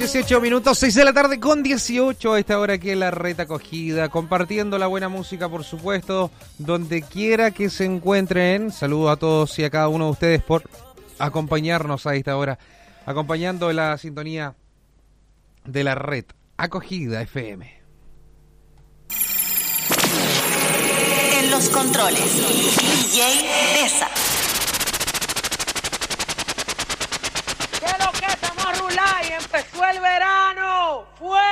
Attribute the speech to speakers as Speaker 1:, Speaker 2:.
Speaker 1: 18 minutos, 6 de la tarde con 18 a esta hora aquí en La Red Acogida, compartiendo la buena música, por supuesto, donde quiera que se encuentren. Saludos a todos y a cada uno de ustedes por acompañarnos a esta hora, acompañando la sintonía de La Red Acogida FM.
Speaker 2: En los controles, DJ Deza.
Speaker 3: ¿Qué es lo que estamos a rular y empezó el verano? ¡Fue!